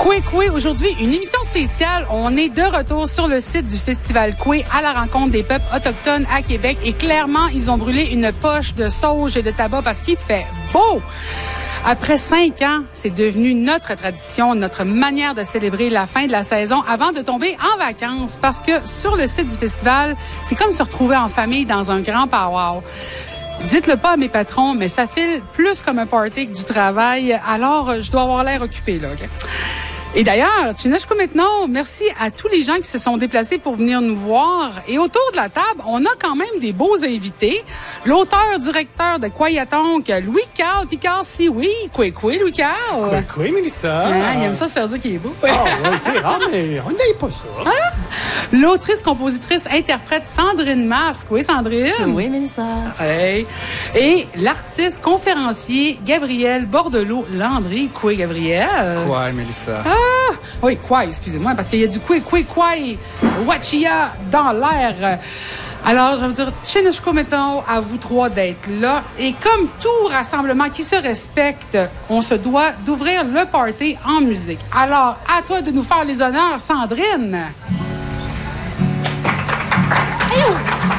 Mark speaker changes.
Speaker 1: Koué, aujourd'hui, une émission spéciale. On est de retour sur le site du Festival Koué à la rencontre des peuples autochtones à Québec. Et clairement, ils ont brûlé une poche de sauge et de tabac parce qu'il fait beau. Après 5 ans, c'est devenu notre tradition, notre manière de célébrer la fin de la saison avant de tomber en vacances. Parce que sur le site du festival, c'est comme se retrouver en famille dans un grand powwow. Dites-le pas à mes patrons, mais ça file plus comme un party que du travail. Alors, je dois avoir l'air occupé, là. Okay? Et d'ailleurs, Tchineshko maintenant, merci à tous les gens qui se sont déplacés pour venir nous voir. Et autour de la table, on a quand même des beaux invités. L'auteur-directeur de Kwayatonk, Louis-Carl Picard-Sioui. Koué, Louis-Carl.
Speaker 2: Koué, Mélissa.
Speaker 1: Ah, il aime ça se faire dire qu'il est beau.
Speaker 2: Ah oui, c'est rare, mais on n'aime pas ça.
Speaker 1: Hein? L'autrice, compositrice, interprète Sandrine Masque. Oui, Sandrine.
Speaker 3: Oui, Mélissa.
Speaker 1: Hey. Et l'artiste conférencier Gabriel Bordelot-Landry. Koué, Gabriel.
Speaker 4: Koué, Mélissa.
Speaker 1: Ah! Oui, Koué, excusez-moi, parce qu'il y a du Koué, Wachia dans l'air. Alors, je vais vous dire, Tchineshko mettons à vous trois d'être là. Et comme tout rassemblement qui se respecte, on se doit d'ouvrir le party en musique. Alors, à toi de nous faire les honneurs, Sandrine.
Speaker 3: Hey,